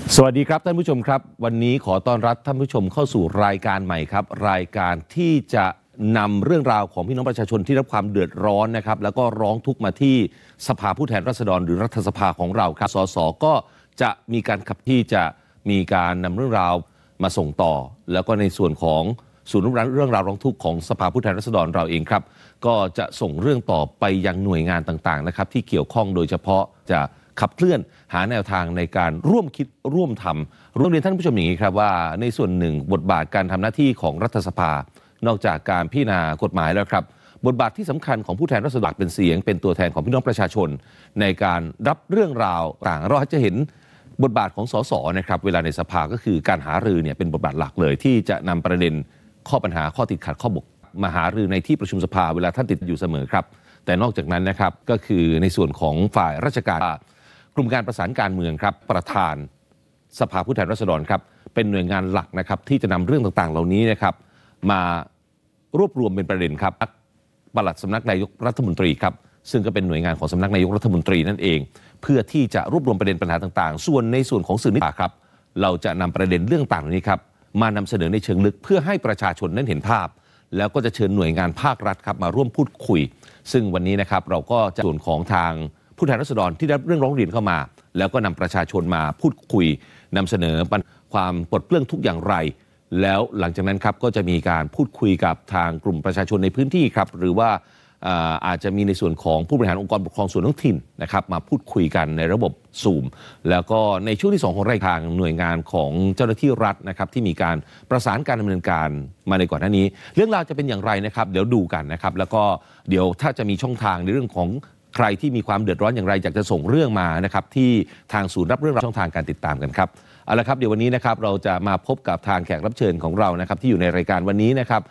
สวัสดีครับท่านผู้ชมครับวันนี้ขอต้อนรับท่านผู้ชมเข้าสู่รายการใหม่ครับรายการที่จะนำเรื่องราวของพี่น้องประชาชนที่รับความเดือดร้อนนะครับแล้วก็ร้องทุกข์มาที่สภาผู้แทนราษฎรหรือรัฐสภาของเราครับสสก็จะมีการขับที่จะมีการนำเรื่องราวมาส่งต่อแล้วก็ในส่วนของศูนย์รับเรื่องราวร้องทุกข์ของสภาผู้แทนราษฎรเราเองครับก็จะส่งเรื่องต่อไปยังหน่วยงานต่างๆนะครับที่เกี่ยวข้องโดยเฉพาะจะขับเคลื่อนหาแนวทางในการร่วมคิดร่วมทำร่วมเรียนท่านผู้ชมอย่างนี้ครับว่าในส่วนหนึ่งบทบาทการทำหน้าที่ของรัฐสภานอกจากการพิจารณากฎหมายแล้วครับบทบาทที่สำคัญของผู้แทนราษฎรเป็นเสียงเป็นตัวแทนของพี่น้องประชาชนในการรับเรื่องราวต่างเราจะเห็นบทบาทของสสนะครับเวลาในสภาก็คือการหารือเนี่ยเป็นบทบาทหลักเลยที่จะนำประเด็นข้อปัญหาข้อติดขัดข้อบกมาหารือในที่ประชุมสภาเวลาท่านติดอยู่เสมอครับแต่นอกจากนั้นนะครับก็คือในส่วนของฝ่ายราชการกลุ่มการประสานการเมืองครับประธานสภาผู้แทนราษฎรครับเป็นหน่วยงานหลักนะครับที่จะนำเรื่องต่างๆเหล่านี้นะครับมารวบรวมเป็นประเด็นครับปลัดสำนักนายกรัฐมนตรีครับซึ่งก็เป็นหน่วยงานของสำนักนายกรัฐมนตรีนั่นเองเพื่อที่จะรวบรวมประเด็นปัญหาต่างๆส่วนในส่วนของสื่อนิพาครับเราจะนำประเด็นเรื่องต่างๆนี้ครับมานำเสนอในเชิงลึกเพื่อให้ประชาชนนั้นเห็นภาพแล้วก็จะเชิญหน่วยงานภาครัฐครับมาร่วมพูดคุยซึ่งวันนี้นะครับเราก็จะส่วนของทางผู้แทนราษฎรที่ได้เรื่องร้องเรียนเข้ามาแล้วก็นำประชาชนมาพูดคุยนำเสนอความปลดเปลื้องทุกอย่างไรแล้วหลังจากนั้นครับก็จะมีการพูดคุยกับทางกลุ่มประชาชนในพื้นที่ครับหรือว่าอาจจะมีในส่วนของผู้บริหารองค์กรปกครองส่วนท้องถิ่นนะครับมาพูดคุยกันในระบบซูมแล้วก็ในช่วงที่2ของรายการหน่วยงานของเจ้าหน้าที่รัฐนะครับที่มีการประสานการดำเนินการมาในก่อนหน้านี้เรื่องราวจะเป็นอย่างไรนะครับเดี๋ยวดูกันนะครับแล้วก็เดี๋ยวถ้าจะมีช่องทางในเรื่องของใครที่มีความเดือดร้อนอย่างไรอยากจะส่งเรื่องมานะครับที่ทางศูนย์รับเรื่องราวช่องทางการติดตามกันครับเอาละครับเดี๋ยววันนี้นะครับเราจะมาพบกับทางแขกรับเชิญของเรานะครับที่อยู่ในรายการวันนี้นะครับ